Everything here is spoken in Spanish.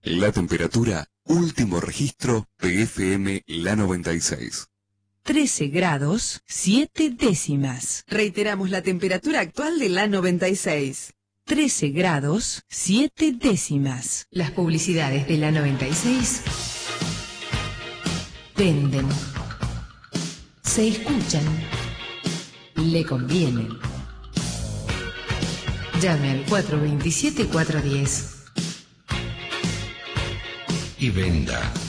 La temperatura, último registro PFM La 96. 13 grados, 7 décimas. Reiteramos la temperatura actual de La 96. 13 grados, 7 décimas. Las publicidades de La 96 venden, se escuchan, le convienen. Llame al 427-410. Y venda.